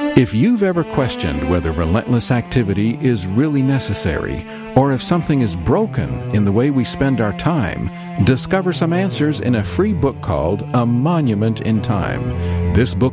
If you've ever questioned whether relentless activity is really necessary, or if something is broken in the way we spend our time, discover some answers in a free book called A Monument in Time. This book